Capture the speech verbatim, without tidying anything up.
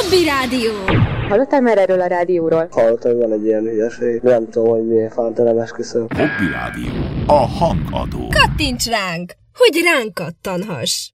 Hobby Rádió. Hallottál már erről a rádióról? Hallottam, hogy van egy ilyen hülyeség. Nem tudom, hogy miért fánt, nem esküszöm. Hobby Rádió. A hangadó. Kattints ránk, hogy ránk kattanhass.